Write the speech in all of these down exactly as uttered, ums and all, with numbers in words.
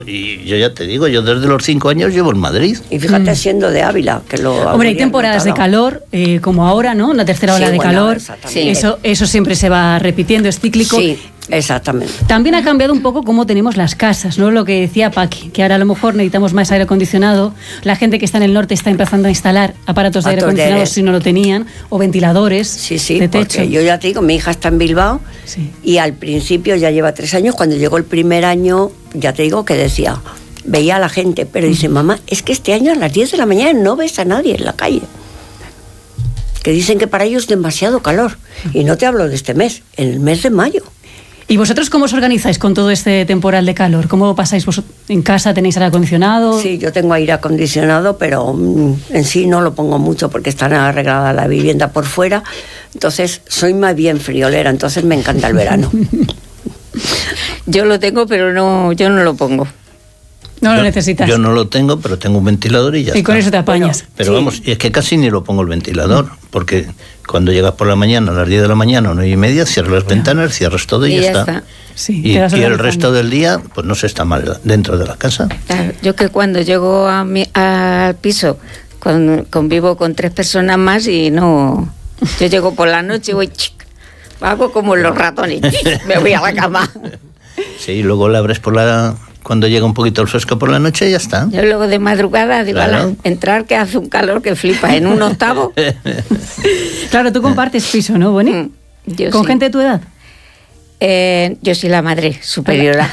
Y yo ya te digo, yo desde los cinco años llevo en Madrid. Y fíjate, Mm. siendo de Ávila, que lo... Hombre, hay temporadas de calor, eh, como ahora, ¿no? La tercera ola Sí, de bueno, calor. exactamente. Eso, eso siempre se va repitiendo, es cíclico. Sí, exactamente. También ha cambiado un poco cómo tenemos las casas, ¿no? Lo que decía Paqui, que ahora a lo mejor necesitamos más aire acondicionado. La gente que está en el norte está empezando a instalar aparatos de aire Aparatos de acondicionado aire. si no lo tenían, o ventiladores Sí, sí, de techo. porque yo ya te digo, mi hija está en Bilbao Sí. y al principio ya lleva tres años. Cuando llegó el primer año, ya te digo que decía, veía a la gente, pero dice, mamá, es que este año a las diez de la mañana no ves a nadie en la calle. Que dicen que para ellos es demasiado calor. Y no te hablo de este mes, en el mes de mayo. ¿Y vosotros cómo os organizáis con todo este temporal de calor? ¿Cómo pasáis vosotros? ¿En casa tenéis aire acondicionado? Sí, yo tengo aire acondicionado, pero mm, en sí no lo pongo mucho porque está arreglada la vivienda por fuera. Entonces, soy más bien friolera, entonces me encanta el verano. Yo lo tengo, pero no, yo no lo pongo. No lo Yo- necesitas. Yo no lo tengo, pero tengo un ventilador y ya y está. con eso te apañas. Pero Sí. vamos, y es que casi ni lo pongo el ventilador, porque cuando llegas por la mañana, a las diez de la mañana o nueve y media, cierras las ventanas, cierras todo y, Y ya ya está. está. Sí, Y, te vas y el organizando. resto del día, pues no se está mal dentro de la casa. Claro, yo que cuando llego a mi, al piso con- convivo con tres personas más y no... Yo llego por la noche y voy... chic, hago como los ratones, chic, me voy a la cama. Sí, y luego la abres por la... Cuando llega un poquito el fresco por la noche, ya está. Yo luego de madrugada digo, Claro. "Ala, entrar que hace un calor que flipa en un octavo". Claro, tú compartes piso, ¿no, Boni? Mm, yo ¿Con sí. gente de tu edad? Eh, yo soy la madre superiora.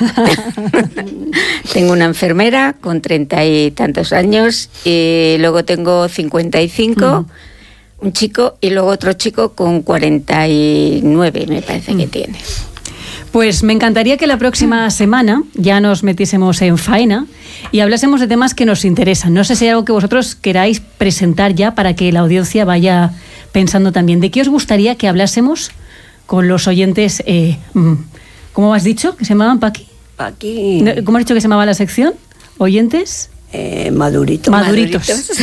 Tengo una enfermera con treinta y tantos años y luego tengo cincuenta y cinco, un chico y luego otro chico con cuarenta y nueve, me parece que tiene. Pues me encantaría que la próxima semana ya nos metiésemos en faena y hablásemos de temas que nos interesan. No sé si hay algo que vosotros queráis presentar ya para que la audiencia vaya pensando también. ¿De qué os gustaría que hablásemos con los oyentes? Eh, mm, ¿Cómo has dicho que se llamaban, Paqui? Aquí, No, ¿Cómo has dicho que se llamaba la sección? ¿Oyentes? eh, madurito. Maduritos.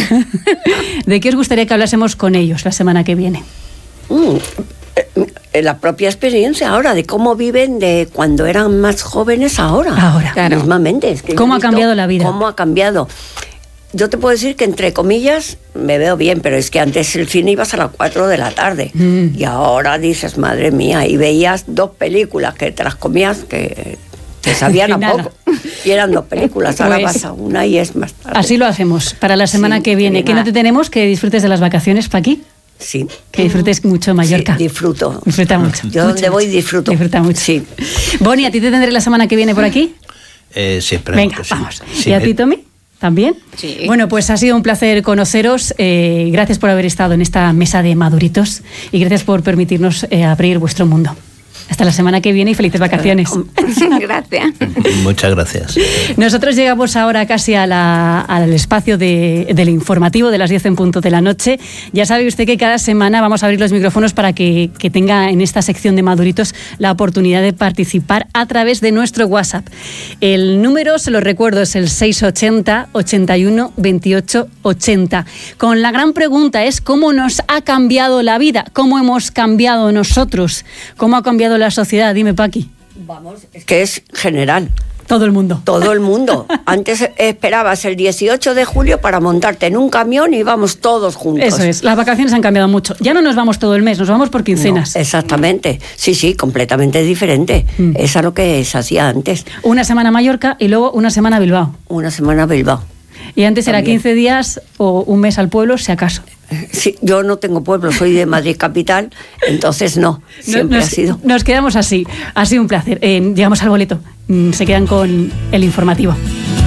¿De qué os gustaría que hablásemos con ellos la semana que viene? Mm, eh, la propia experiencia ahora de cómo viven de cuando eran más jóvenes ahora. Ahora. Claro. Mismamente. Es que yo ¿Cómo he ha visto cambiado la vida? ¿Cómo ha cambiado? Yo te puedo decir que entre comillas me veo bien, pero es que antes el cine ibas a las cuatro de la tarde Mm. y ahora dices, madre mía, y veías dos películas que te las comías que te sabían a Nada. poco. Y eran dos películas, ahora Pues, vas a una y es más tarde. Así lo hacemos para la semana Sí, que viene. venga. ¿Qué no te tenemos? Que disfrutes de las vacaciones, Paqui. Sí. Que disfrutes mucho en Mallorca. Sí, disfruto. Disfruta mucho. Yo mucho, donde voy mucho. disfruto. Disfruta mucho. Sí. Boni, ¿a ti te tendré la semana que viene por aquí? Eh, sí, esperemos Venga, que sí. vamos. Sí, ¿Y a me- ti, Tommy? ¿También? Sí. Bueno, pues ha sido un placer conoceros. Eh, gracias por haber estado en esta mesa de maduritos y gracias por permitirnos eh, abrir vuestro mundo. Hasta la semana que viene y felices vacaciones. Gracias. Muchas gracias. Nosotros llegamos ahora casi a la- al espacio de- del informativo de las diez en punto de la noche. Ya sabe usted que cada semana vamos a abrir los micrófonos para que, que tenga en esta sección de maduritos la oportunidad de participar a través de nuestro WhatsApp. El número, se lo recuerdo, es el seis ochenta, ochenta y uno, veintiocho, ochenta. Con la gran pregunta es cómo nos ha cambiado la vida, cómo hemos cambiado nosotros, cómo ha cambiado la sociedad. Dime, Paqui. Vamos, es que es general. Todo el mundo. Todo el mundo. Antes esperabas el dieciocho de julio para montarte en un camión y íbamos todos juntos. Eso es, las vacaciones han cambiado mucho. Ya no nos vamos todo el mes, nos vamos por quincenas. No, exactamente. Sí, sí, completamente diferente. Mm. Es a lo que se hacía antes. Una semana a Mallorca y luego una semana a Bilbao. Una semana a Bilbao. Y antes era También. quince días o un mes al pueblo, si acaso. Sí, yo no tengo pueblo, soy de Madrid capital, entonces no, siempre nos, ha sido. nos quedamos así. Ha sido un placer. Eh, llegamos al boleto. Mm, Se quedan con el informativo.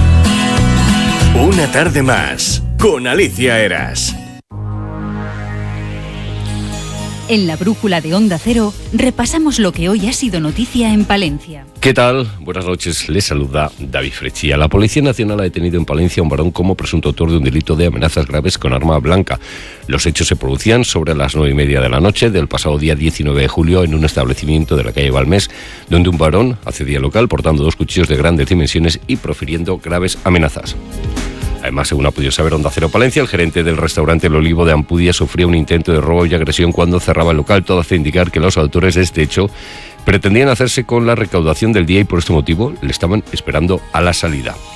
Una tarde más con Alicia Eras. En la brújula de Onda Cero repasamos lo que hoy ha sido noticia en Palencia. ¿Qué tal? Buenas noches, les saluda David Frechía. La Policía Nacional ha detenido en Palencia a un varón como presunto autor de un delito de amenazas graves con arma blanca. Los hechos se producían sobre las nueve y media de la noche del pasado día diecinueve de julio en un establecimiento de la calle Balmés, donde un varón accedía al local portando dos cuchillos de grandes dimensiones y profiriendo graves amenazas. Además, según ha podido saber Onda Cero Palencia, el gerente del restaurante El Olivo de Ampudia sufrió un intento de robo y agresión cuando cerraba el local. Todo hace indicar que los autores de este hecho pretendían hacerse con la recaudación del día y por este motivo le estaban esperando a la salida.